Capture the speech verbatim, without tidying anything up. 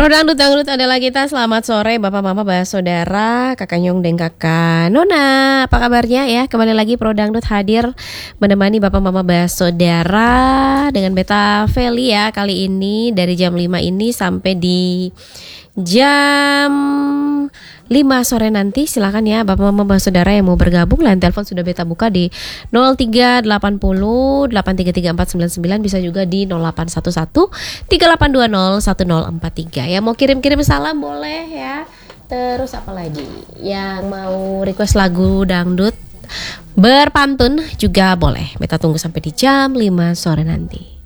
Pro Dangdut Dangdut adalah kita. Selamat sore Bapak Mama Bah Saudara, Kakak Nyong dan Kakak Nona. Apa kabarnya ya? Kembali lagi Pro Dangdut hadir menemani Bapak Mama Bah Saudara dengan Beta Feli ya. Kali ini dari jam lima ini sampai di jam lima sore nanti. Silakan ya Bapak Mama Bah Saudara yang mau bergabung. Line telepon sudah Beta buka di nol tiga delapan nol delapan tiga tiga empat sembilan sembilan. Bisa juga di nol delapan satu satu tiga delapan dua nol satu nol empat tiga. Ya mau kirim-kirim salam boleh ya. Terus apa lagi? Yang mau request lagu dangdut berpantun juga boleh. Beta tunggu sampai di jam lima sore nanti.